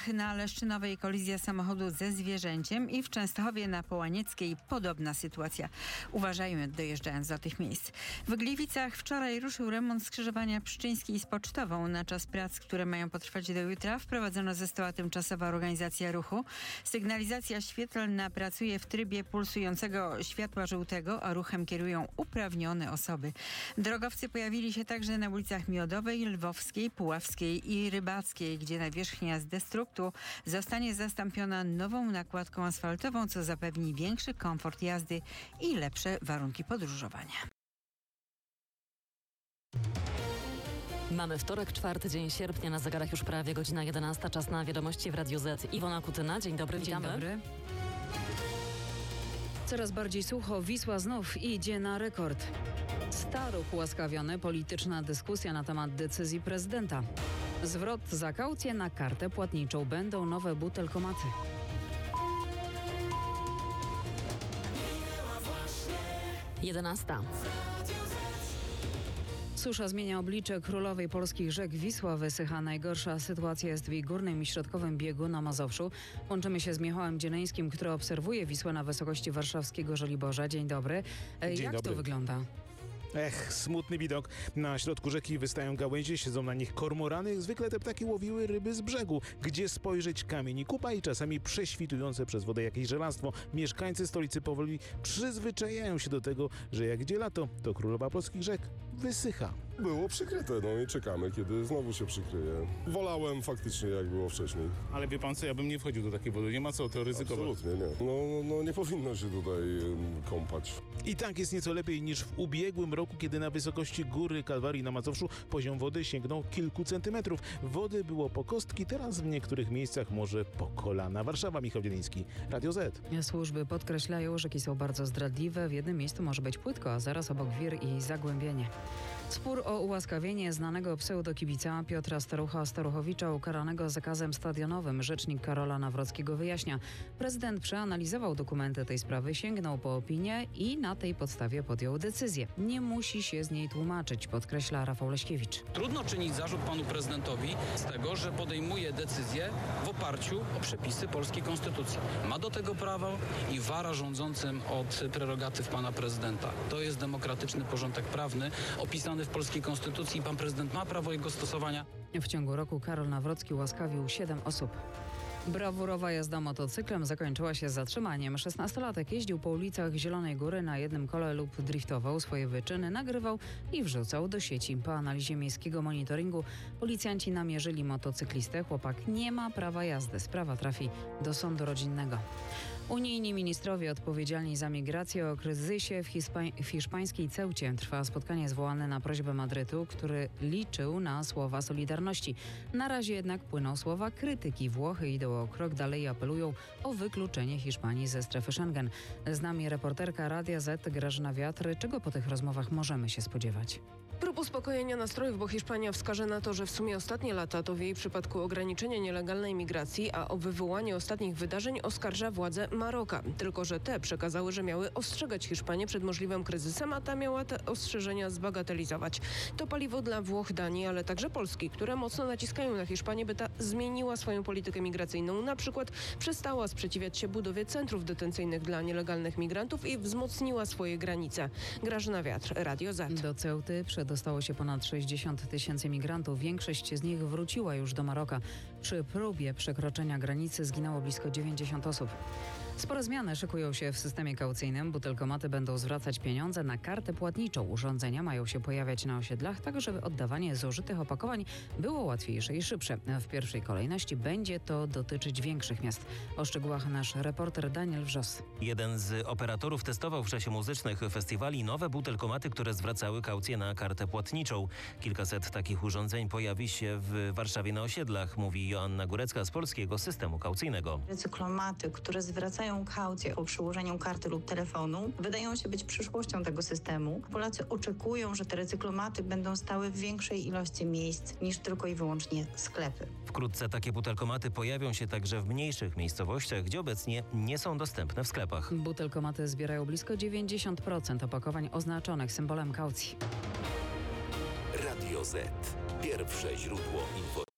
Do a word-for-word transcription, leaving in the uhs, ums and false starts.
Katowicach na Leszczynowej kolizja samochodu ze zwierzęciem i w Częstochowie na Połanieckiej podobna sytuacja. Uważajmy, dojeżdżając do tych miejsc. W Gliwicach wczoraj ruszył remont skrzyżowania Pszczyńskiej z Pocztową. Na czas prac, które mają potrwać do jutra, wprowadzono została tymczasowa organizacja ruchu. Sygnalizacja świetlna pracuje w trybie pulsującego światła żółtego, a ruchem kierują uprawnione osoby. Drogowcy pojawili się także na ulicach Miodowej, Lwowskiej, Puławskiej i Rybackiej, gdzie nawierzchnia z destruktu zostanie zastąpiona nową nakładką asfaltową, co zapewni większy komfort jazdy i lepsze warunki podróżowania. Mamy wtorek, czwarty dzień sierpnia, na zegarach już prawie godzina jedenasta. Czas na wiadomości w Radiu Z. Iwona Kutyna, dzień dobry, witamy. Dzień dobry. Coraz bardziej sucho, Wisła znów idzie na rekord. Staruch ułaskawiony, polityczna dyskusja na temat decyzji prezydenta. Zwrot za kaucję na kartę płatniczą, będą nowe butelkomaty. jedenasta. Susza zmienia oblicze królowej polskich rzek. Wisła wysycha. Najgorsza sytuacja jest w jej górnym i środkowym biegu na Mazowszu. Łączymy się z Michałem Dzieleńskim, który obserwuje Wisłę na wysokości warszawskiego Żoliborza. Dzień dobry. Dzień Jak dobry. to wygląda? Ech, smutny widok. Na środku rzeki wystają gałęzie, siedzą na nich kormorany. Zwykle te ptaki łowiły ryby z brzegu. Gdzie spojrzeć, kamień i kupa i czasami prześwitujące przez wodę jakieś żelastwo. Mieszkańcy stolicy powoli przyzwyczajają się do tego, że jak gdzie lato, to królowa polskich rzek wysycha. Było przykryte, no i czekamy, kiedy znowu się przykryje. Wolałem faktycznie, jak było wcześniej. Ale wie pan co, ja bym nie wchodził do takiej wody. Nie ma co to ryzykować. Absolutnie nie. No, no nie powinno się tutaj ym, kąpać. I tak jest nieco lepiej niż w ubiegłym roku, kiedy na wysokości góry Kalwarii na Mazowszu poziom wody sięgnął kilku centymetrów. Wody było po kostki, teraz w niektórych miejscach może po kolana. Warszawa, Michał Dzieliński, Radio Z. Służby podkreślają, rzeki są bardzo zdradliwe. W jednym miejscu może być płytko, a zaraz obok wir i zagłębienie. Spór o ułaskawienie znanego pseudokibica Piotra Starucha-Staruchowicza ukaranego zakazem stadionowym. Rzecznik Karola Nawrockiego wyjaśnia. Prezydent przeanalizował dokumenty tej sprawy, sięgnął po opinię i na tej podstawie podjął decyzję. Nie musi się z niej tłumaczyć, podkreśla Rafał Leśkiewicz. Trudno czynić zarzut panu prezydentowi z tego, że podejmuje decyzję w oparciu o przepisy polskiej konstytucji. Ma do tego prawo i wara rządzącym od prerogatyw pana prezydenta. To jest demokratyczny porządek prawny opisany w polskiej konstytucji i pan prezydent ma prawo jego stosowania. W ciągu roku Karol Nawrocki ułaskawił siedem osób. Brawurowa jazda motocyklem zakończyła się zatrzymaniem. szesnastolatek jeździł po ulicach Zielonej Góry na jednym kole lub driftował. Swoje wyczyny nagrywał i wrzucał do sieci. Po analizie miejskiego monitoringu policjanci namierzyli motocyklistę. Chłopak nie ma prawa jazdy. Sprawa trafi do sądu rodzinnego. Unijni ministrowie odpowiedzialni za migrację o kryzysie w, Hispa- w hiszpańskiej Ceucie. Trwa spotkanie zwołane na prośbę Madrytu, który liczył na słowa solidarności. Na razie jednak płyną słowa krytyki. Włochy idą o krok dalej i apelują o wykluczenie Hiszpanii ze strefy Schengen. Z nami reporterka Radia Z Grażyna Wiatr. Czego po tych rozmowach możemy się spodziewać? Prób uspokojenia nastrojów, bo Hiszpania wskaże na to, że w sumie ostatnie lata to w jej przypadku ograniczenie nielegalnej migracji, a o wywołanie ostatnich wydarzeń oskarża władze Maroka. Tylko że te przekazały, że miały ostrzegać Hiszpanię przed możliwym kryzysem, a ta miała te ostrzeżenia zbagatelizować. To paliwo dla Włoch, Danii, ale także Polski, które mocno naciskają na Hiszpanię, by ta zmieniła swoją politykę migracyjną. Na przykład przestała sprzeciwiać się budowie centrów detencyjnych dla nielegalnych migrantów i wzmocniła swoje granice. Grażyna Wiatr, Radio Z. Do Ceuty przedostało się ponad sześćdziesiąt tysięcy migrantów. Większość z nich wróciła już do Maroka. Przy próbie przekroczenia granicy zginęło blisko dziewięćdziesiąt osób. Spore zmiany szykują się w systemie kaucyjnym. Butelkomaty będą zwracać pieniądze na kartę płatniczą. Urządzenia mają się pojawiać na osiedlach, tak żeby oddawanie zużytych opakowań było łatwiejsze i szybsze. W pierwszej kolejności będzie to dotyczyć większych miast. O szczegółach nasz reporter Daniel Wrzos. Jeden z operatorów testował w czasie muzycznych festiwali nowe butelkomaty, które zwracały kaucję na kartę płatniczą. Kilkaset takich urządzeń pojawi się w Warszawie na osiedlach, mówi Joanna Górecka z Polskiego Systemu Kaucyjnego. Recyklomaty, które zwracają kaucję po przyłożeniu karty lub telefonu, wydają się być przyszłością tego systemu. Polacy oczekują, że te recyklomaty będą stały w większej ilości miejsc niż tylko i wyłącznie sklepy. Wkrótce takie butelkomaty pojawią się także w mniejszych miejscowościach, gdzie obecnie nie są dostępne w sklepach. Butelkomaty zbierają blisko dziewięćdziesiąt procent opakowań oznaczonych symbolem kaucji. Radio Z. Pierwsze źródło informacji.